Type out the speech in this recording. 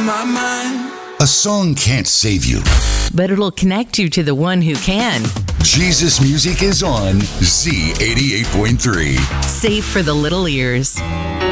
on my mind. A song can't save you, but it'll connect you to the one who can. Jesus Music is on Z88.3. Safe for the little ears.